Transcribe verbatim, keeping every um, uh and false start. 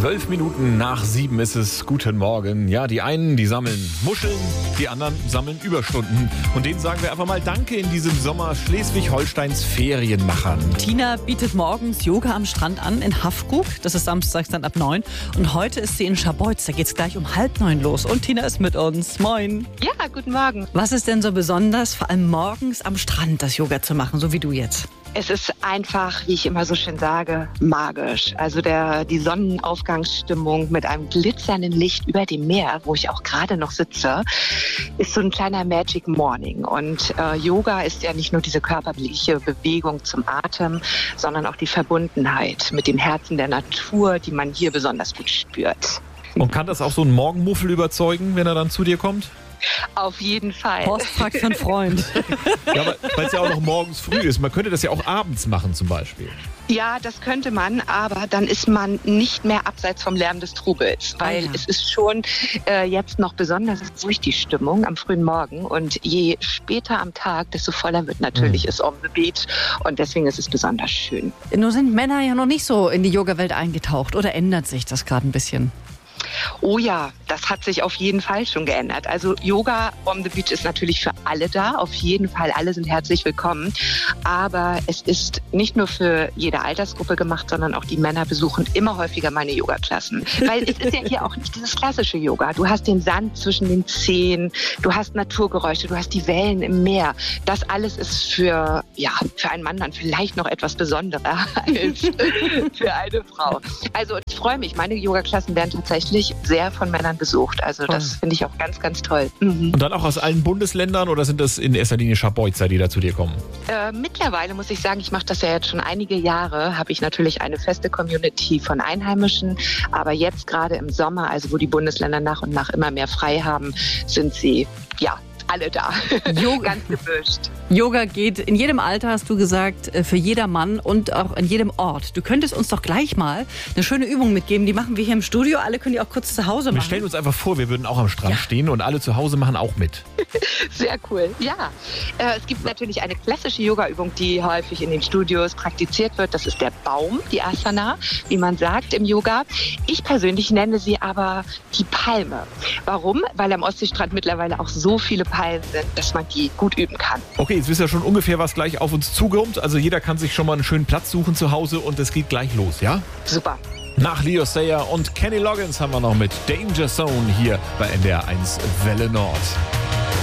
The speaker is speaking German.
Zwölf Minuten nach sieben ist es. Guten Morgen. Ja, die einen, die sammeln Muscheln, die anderen sammeln Überstunden. Und denen sagen wir einfach mal Danke in diesem Sommer Schleswig-Holsteins Ferienmachern. Tina bietet morgens Yoga am Strand an in Haffkrug. Das ist samstags dann ab neun. Und heute ist sie in Scharbeutz. Da geht es gleich um halb neun los. Und Tina ist mit uns. Moin. Ja, guten Morgen. Was ist denn so besonders, vor allem morgens am Strand das Yoga zu machen, so wie du jetzt? Es ist einfach, wie ich immer so schön sage, magisch. Also der, die Sonnenaufgangsstimmung mit einem glitzernden Licht über dem Meer, wo ich auch gerade noch sitze, ist so ein kleiner Magic Morning. Und äh, Yoga ist ja nicht nur diese körperliche Bewegung zum Atem, sondern auch die Verbundenheit mit dem Herzen der Natur, die man hier besonders gut spürt. Und kann das auch so ein Morgenmuffel überzeugen, wenn er dann zu dir kommt? Auf jeden Fall. Horst fragt für einen Freund. Ja, weil es ja auch noch morgens früh ist. Man könnte das ja auch abends machen zum Beispiel. Ja, das könnte man, aber dann ist man nicht mehr abseits vom Lärm des Trubels, weil Ah, ja. es ist schon äh, jetzt noch besonders durch die Stimmung am frühen Morgen und je später am Tag, desto voller wird natürlich Mhm. es on the beach und deswegen ist es besonders schön. Nur sind Männer ja noch nicht so in die Yoga-Welt eingetaucht. Oder ändert sich das gerade ein bisschen? Oh ja, das hat sich auf jeden Fall schon geändert. Also Yoga on the Beach ist natürlich für alle da. Auf jeden Fall, alle sind herzlich willkommen. Aber es ist nicht nur für jede Altersgruppe gemacht, sondern auch die Männer besuchen immer häufiger meine Yoga-Klassen. Weil es ist ja hier auch nicht dieses klassische Yoga. Du hast den Sand zwischen den Zehen, du hast Naturgeräusche, du hast die Wellen im Meer. Das alles ist für, ja, für einen Mann dann vielleicht noch etwas besonderer als für eine Frau. Also ich freue mich, meine Yoga-Klassen werden tatsächlich sehr von Männern besucht. Also das finde ich auch ganz, ganz toll. Mhm. Und dann auch aus allen Bundesländern oder sind das in erster Linie Scharbeutzer, die da zu dir kommen? Äh, mittlerweile muss ich sagen, ich mache das ja jetzt schon einige Jahre, habe ich natürlich eine feste Community von Einheimischen. Aber jetzt gerade im Sommer, also wo die Bundesländer nach und nach immer mehr frei haben, sind sie, ja, alle da. Yoga. Ganz gemischt. Yoga geht in jedem Alter, hast du gesagt, für jedermann und auch in jedem Ort. Du könntest uns doch gleich mal eine schöne Übung mitgeben. Die machen wir hier im Studio. Alle können die auch kurz zu Hause Wir machen. stellen uns einfach vor, wir würden auch am Strand Ja. stehen und alle zu Hause machen auch mit. Sehr cool. Ja, äh, es gibt natürlich eine klassische Yoga-Übung, die häufig in den Studios praktiziert wird. Das ist der Baum, die Asana, wie man sagt im Yoga. Ich persönlich nenne sie aber die Palme. Warum? Weil am Ostseestrand mittlerweile auch so viele Palmen sind, dass man die gut üben kann. Okay, jetzt wisst ihr schon ungefähr, was gleich auf uns zukommt. Also jeder kann sich schon mal einen schönen Platz suchen zu Hause und es geht gleich los, ja? Super. Nach Leo Sayer und Kenny Loggins haben wir noch mit Danger Zone hier bei N D R eins Welle Nord.